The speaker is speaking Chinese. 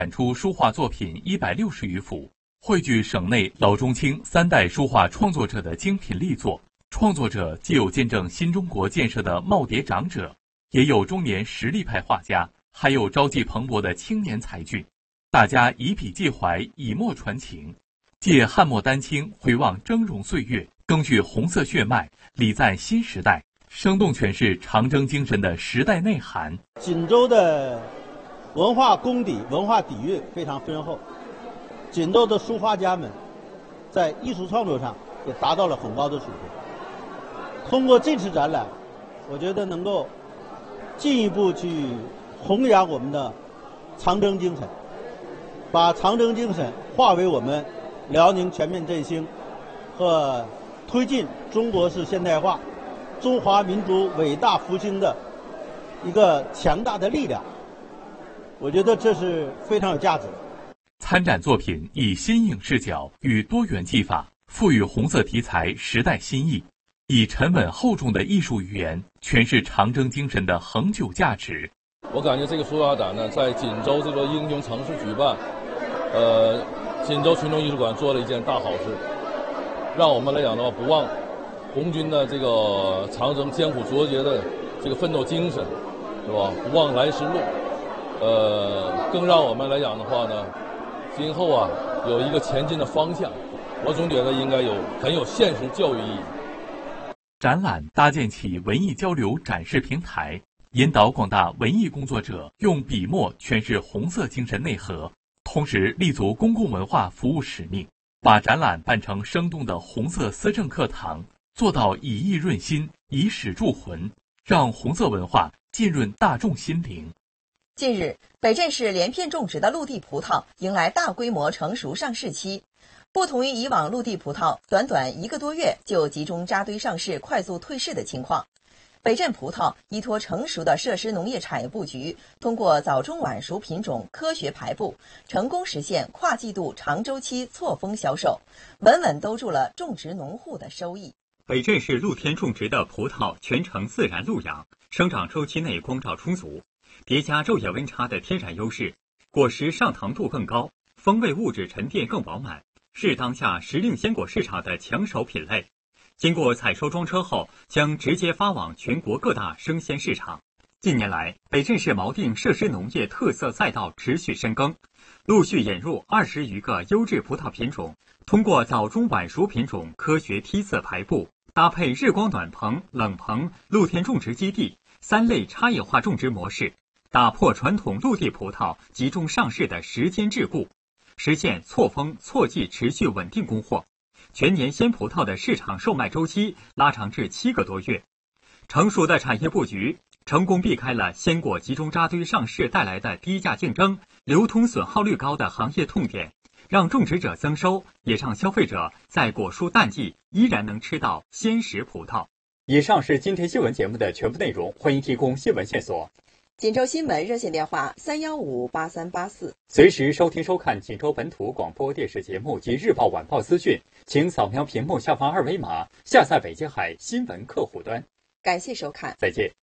展出书画作品160余幅，汇聚省内老中青3代书画创作者的精品力作。创作者既有见证新中国建设的耄耋长者，也有中年实力派画家，还有朝气蓬勃的青年才俊。大家以笔寄怀，以墨传情，借汉墨丹青回望峥嵘岁月，更具红色血脉，礼赞新时代，生动诠释长征精神的时代内涵。 锦州的文化功底、文化底蕴非常深厚，锦州的书画家们在艺术创作上也达到了很高的水平。通过这次展览，我觉得能够进一步去弘扬我们的长征精神，把长征精神化为我们辽宁全面振兴和推进中国式现代化、中华民族伟大复兴的一个强大的力量。我觉得这是非常有价值的。 参展作品以新颖视角与多元技法，赋予红色题材时代新意，以沉稳厚重的艺术语言诠释长征精神的恒久价值。 我感觉这个书画展呢，在锦州这座英雄城市举办，锦州群众艺术馆做了一件大好事，让我们来讲的话，不忘红军的这个长征艰苦卓绝的这个奋斗精神，是吧？不忘来时路。更让我们来讲的话呢，今后啊有一个前进的方向，我总觉得应该很有现实教育意义。 展览搭建起文艺交流展示平台，引导广大文艺工作者用笔墨诠释红色精神内核，同时立足公共文化服务使命，把展览办成生动的红色思政课堂，做到以艺润心，以史铸魂，让红色文化浸润大众心灵。 近日，北镇市连片种植的陆地葡萄迎来大规模成熟上市期。不同于以往陆地葡萄短短1个多月就集中扎堆上市、快速退市的情况，北镇葡萄依托成熟的设施农业产业布局，通过早中晚熟品种科学排布，成功实现跨季度长周期错峰销售，稳稳兜住了种植农户的收益。 北镇市露天种植的葡萄全程自然露养，生长周期内光照充足，叠加昼夜温差的天然优势，果实上糖度更高，风味物质沉淀更饱满，是当下时令鲜果市场的抢手品类。经过采收装车后，将直接发往全国各大生鲜市场。近年来，北镇市锚定设施农业特色赛道持续深耕，陆续引入20余个优质葡萄品种，通过早中晚熟品种科学梯次排布，搭配日光暖棚、冷棚、露天种植基地3类差异化种植模式，打破传统陆地葡萄集中上市的时间桎梏，实现错峰错季持续稳定供货。全年鲜葡萄的市场售卖周期拉长至7个多月。成熟的产业布局成功避开了鲜果集中扎堆上市带来的低价竞争、流通损耗率高的行业痛点，让种植者增收，也让消费者在果蔬淡季依然能吃到鲜食葡萄。以上是今天新闻节目的全部内容，欢迎提供新闻线索。 锦州新闻热线电话3158384， 随时收听收看锦州本土广播电视节目及日报晚报资讯，请扫描屏幕下方2维码下载北京海新闻客户端。 感谢收看， 再见。